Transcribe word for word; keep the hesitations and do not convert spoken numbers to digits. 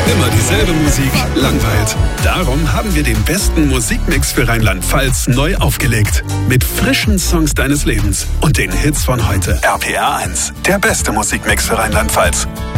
Immer dieselbe Musik langweilt. Darum haben wir den besten Musikmix für Rheinland-Pfalz neu aufgelegt. Mit frischen Songs deines Lebens und den Hits von heute. R P R eins, der beste Musikmix für Rheinland-Pfalz.